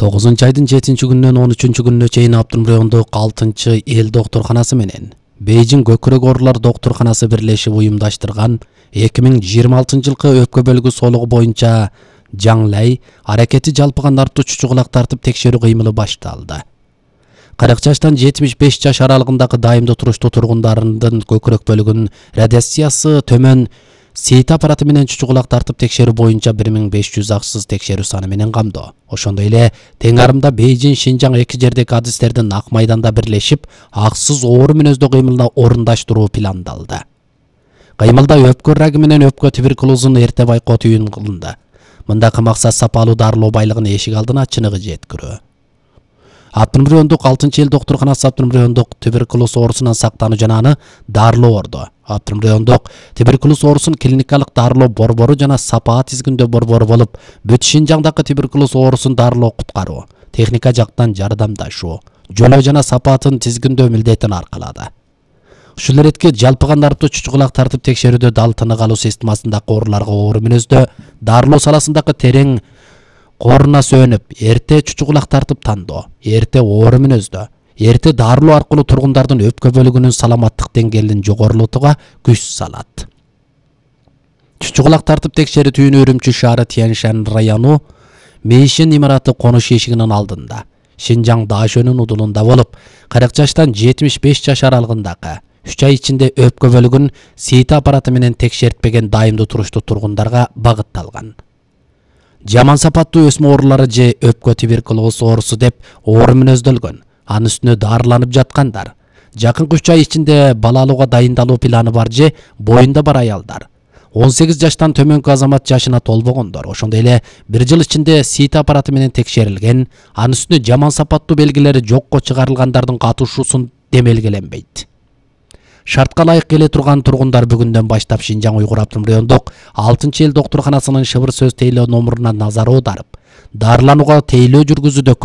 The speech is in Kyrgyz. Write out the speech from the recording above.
9 айдын 7-күнүнөн 13-күнүнө чейин Автономдук райондук 6-эл доктурканасы менен Бейжиң көкүрөк оорулар доктурканасы бирлешип уюмдаштырган 2026-жылкы өпкө бөлүгү соолугу боюнча жаңлай аракети жалпыга нартуу чучугулак тартып текшерүү кыймылы башталды. 40 жаштан 75 жаш аралыгындагы дайымдуу туруштуу тургундардын көкүрөк бөлүгүнүн радиациясы төмөн СИТ аппараты менен чучугулак тартып текшерүү боюнча 1500 акысыз текшерүү саны менен камдоо. Ошондой эле тең арымда Бейжиң, Шинжаң эки жердеги адистердин ак майданда бирлешип, акысыз оору мүнөздүү кыймылды орундаштыруу пландалды. Кыймылда өпкө раги менен өпкө туберкулозун эрте байкоо түйүн кылынды. Мындагы максат сапалуу дарылоо байлыгын эшик алдына чыныгы жеткирүү. Автономдук райондук 6-эл доктурканасы Автономдук райондук туберкулоз оорусунан сактануу жана аны дарылоо орду. Автономдук райондук туберкулоз оорусун клиникалык дарылоо борбору жана сапаа тизгиндөө борбору болуп, бүт Шинжаңдагы туберкулоз оорусун дарылоо куткаруу, техника жактан жардамдашуу, жолоо жана сапаатын тизгиндөө милдетин аркалады. Ушул эретке жалпыга нартуу чучугулак тартып текшерүүдө дал тынык алуу системасындагы ооруларга оору мүнөздө дарылоо саласындагы терең коруна сөнүп, эрте чучугулак тартып тандоо, эрте оору мүнөздө, эрте дарылоо аркылуу тургундардын өпкө бөлүгүнүн саламаттык деңгээлин жогорултууга күч салат. Чучугулак тартып текшерүү түйүнү Үрүмчү шаары Тяньшань району Мейшин имараты конуш эшигинин алдында, Шинжаң Даашөнүн удулунда болуп, 40 жаштан 75 жаш аралыгындагы 3 ай ичинде өпкө бөлүгүн СИТ аппараты менен текшертпеген дайымдуу туруштуу тургундарга багытталган. Жаман сапаттуу өсмө оорулары же өпкө туберкулоз оорусу деп оору мүнөздөлгөн, анын үстүнө дарыланып жаткандар, жакынкы 3 ай ичинде бала алууга дайындалуу планы бар же боюнда бар аялдар, 18 жаштан төмөнкү азамат жашына толбогондор, ошондой эле 1 жыл ичинде СИТ аппараты менен текшерилген, анын үстүнө жаман сапаттуу белгилери жокко чыгарылгандардын катышуусун демелгеленбейт. Шартка ылайык келе турган тургундар бүгүндөн баштап Шинжаң Уйгур Автономдук райондук 6-эл доктурканасынын шыбыр сөз тейлөө номуруна назар аударып, дарыланууга тейлөө жүргүзүүдө